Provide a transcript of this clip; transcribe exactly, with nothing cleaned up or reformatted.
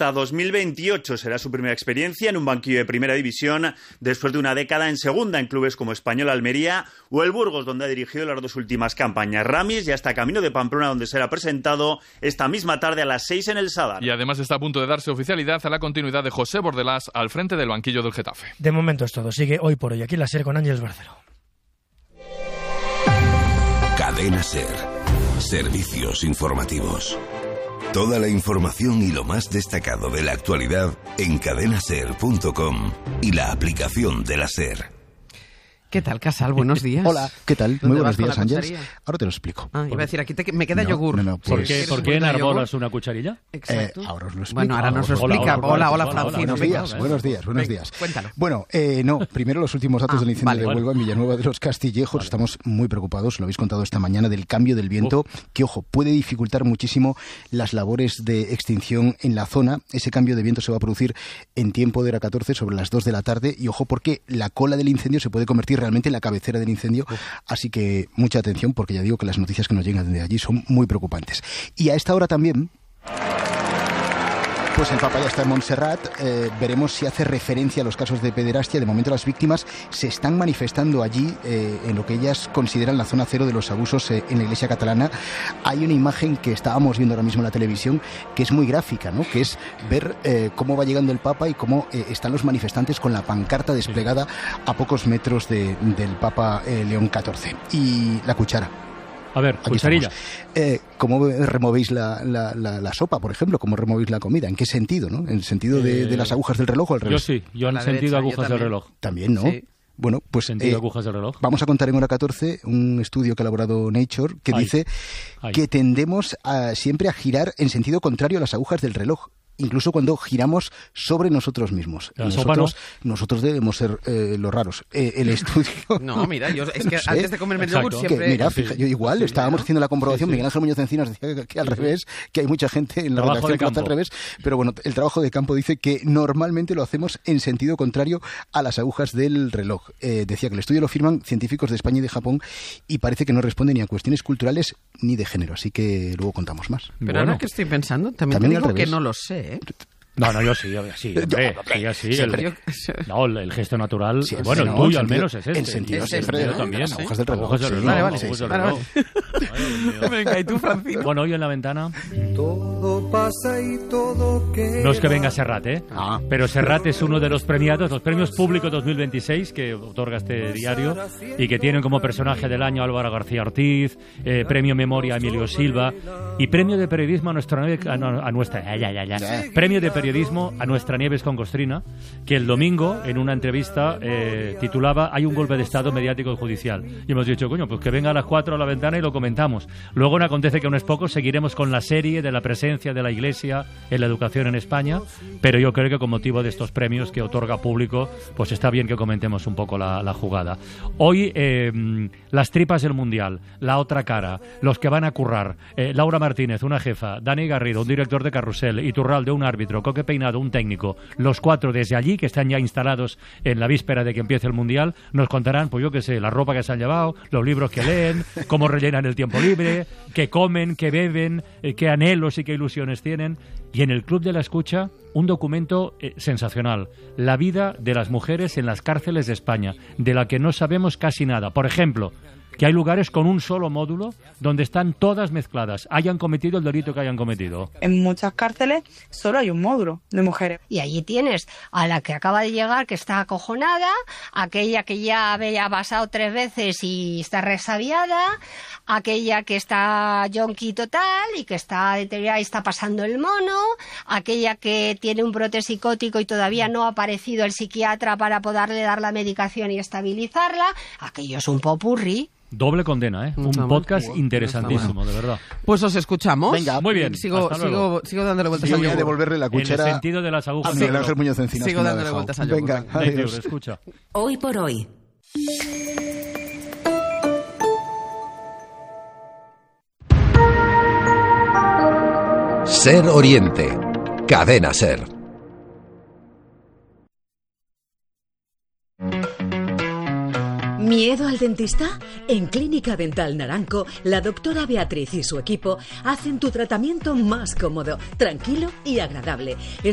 hasta dos mil veintiocho. Será su primera experiencia en un banquillo de primera división después de una década en segunda en clubes como Español, Almería o el Burgos, donde ha dirigido las dos últimas campañas. Ramis ya está camino de Pamplona, donde será presentado esta misma tarde a las seis en el Sadar. Y además está a punto de darse oficialidad a la continuidad de José Bordelás al frente del banquillo del Getafe. De momento es todo. Sigue Hoy por Hoy aquí en la SER con Ángeles Barceló. Cadena SER. Servicios informativos. Toda la información y lo más destacado de la actualidad en cadena ser punto com y la aplicación de la SER. ¿Qué tal, Casal? Buenos días. Hola, ¿qué tal? Muy buenos días, Ángeles. Ahora te lo explico. Ah, iba a decir, aquí te, me queda no, yogur. No, no, pues... ¿Por qué, ¿por qué enarbolas una cucharilla? Exacto. Eh, ahora os lo explico. Bueno, ahora nos lo hola, explica. Hola, hola, hola, hola, Francino. buenos días, buenos días, buenos Venga, días. Cuéntalo. Bueno, eh, no, primero los últimos datos ah, del incendio vale, de Huelva bueno. en Villanueva de los Castillejos. Vale. Estamos muy preocupados, lo habéis contado esta mañana, del cambio del viento, Uf. que, ojo, puede dificultar muchísimo las labores de extinción en la zona. Ese cambio de viento se va a producir en tiempo de hora catorce, sobre las dos de la tarde, y ojo, porque la cola del incendio se puede convertir realmente en la cabecera del incendio. Uf. Así que mucha atención, porque ya digo que las noticias que nos llegan de allí son muy preocupantes. Y a esta hora también, pues el Papa ya está en Montserrat. Eh, veremos si hace referencia a los casos de pederastia. De momento las víctimas se están manifestando allí eh, en lo que ellas consideran la zona cero de los abusos eh, en la Iglesia catalana. Hay una imagen que estábamos viendo ahora mismo en la televisión que es muy gráfica, ¿no? Que es ver eh, cómo va llegando el Papa y cómo eh, están los manifestantes con la pancarta desplegada a pocos metros de, del Papa eh, León catorce. Y la cuchara. A ver, Aquí cucharilla. Eh, ¿Cómo removéis la, la, la, la sopa, por ejemplo? ¿Cómo removéis la comida? ¿En qué sentido? ¿No? ¿En el sentido de, de las agujas del reloj o al revés? Yo sí, yo en el sentido de agujas del reloj. También, ¿no? Sí. Bueno, pues sentido eh, agujas del reloj. Vamos a contar en hora catorce un estudio que ha elaborado Nature que Ay. dice Ay. que tendemos a, siempre a girar en sentido contrario a las agujas del reloj. Incluso cuando giramos sobre nosotros mismos. La nosotros, no. nosotros debemos ser eh, los raros. Eh, el estudio... No, mira, yo es que no sé. antes de comerme el yogur siempre... Que, mira, fija, yo igual, sí, estábamos ¿no? haciendo la comprobación, sí, sí. Miguel Ángel Muñoz Encinas decía que, que al sí, revés, que hay mucha gente en la trabajo redacción que lo hace al revés, pero bueno, el trabajo de campo dice que normalmente lo hacemos en sentido contrario a las agujas del reloj. Eh, decía que el estudio lo firman científicos de España y de Japón y parece que no responde ni a cuestiones culturales ni de género, así que luego contamos más. Pero bueno. Ahora que estoy pensando, también, también te digo que no lo sé, ¿eh? No, no, yo sí, yo sí, hombre, sí, así, el, no, el gesto natural, sí, bueno, no, el tuyo el al sentido, menos es este. El sentido es siempre, este, yo también. Las agujas del reloj. Sí, vale, vale, sí, sí, vale, vale. Venga, ¿y tú, Francino? Bueno, hoy en la ventana... Todo pasa y todo queda. No es que venga Serrat, ¿eh? Ah. Pero Serrat es uno de los premiados, los premios públicos dos mil veintiséis que otorga este diario y que tienen como personaje del año Álvaro García Ortiz, eh, premio Memoria a Emilio Silva y premio de periodismo a nuestra... A, a nuestra ya, ya, ya, ya. Premio de periodismo a nuestra Nieves con Costrina, que el domingo en una entrevista eh, titulaba "Hay un golpe de estado mediático y judicial". Y hemos dicho, coño, pues que venga a las cuatro a la ventana y lo comentamos. Luego no acontece que unos pocos seguiremos con la serie de la presencia de la Iglesia en la educación en España, pero yo creo que con motivo de estos premios que otorga público, pues está bien que comentemos un poco la, la jugada. Hoy eh, las tripas del Mundial, la otra cara, los que van a currar, eh, Laura Martínez, una jefa, Dani Garrido, un director de Carrusel, Iturralde, un árbitro, Coque Peinado, un técnico, los cuatro desde allí, que están ya instalados en la víspera de que empiece el Mundial, nos contarán, pues yo qué sé, la ropa que se han llevado, los libros que leen, cómo rellenan el tiempo libre, qué comen, qué beben, eh, qué anhelos y qué ilusiones tienen. Y en el Club de la Escucha, un documento eh, sensacional, la vida de las mujeres en las cárceles de España, de la que no sabemos casi nada. Por ejemplo, que hay lugares con un solo módulo donde están todas mezcladas, hayan cometido el delito que hayan cometido. En muchas cárceles solo hay un módulo de mujeres. Y allí tienes a la que acaba de llegar, que está acojonada, aquella que ya había pasado tres veces y está resabiada, aquella que está yonki total y que está deteriorada y está pasando el mono, aquella que tiene un brote psicótico y todavía no ha aparecido el psiquiatra para poderle dar la medicación y estabilizarla. Aquello es un popurrí. Doble condena, ¿eh? Un Estamos, podcast bueno, interesantísimo, bueno. de verdad. Pues os escuchamos. Venga. Muy bien, Sigo, hasta luego. sigo, sigo dándole vueltas Yo al voy a yogur. devolverle la cuchara En el sentido de las agujas. a Miguel Ángel Muñoz Encinas. Sigo que me ha dándole dejado. vueltas al yogur. Venga, Nature, adiós. escucha. Hoy por hoy. SER Oriente. Cadena SER. ¿Miedo al dentista? En Clínica Dental Naranco, la doctora Beatriz y su equipo hacen tu tratamiento más cómodo, tranquilo y agradable.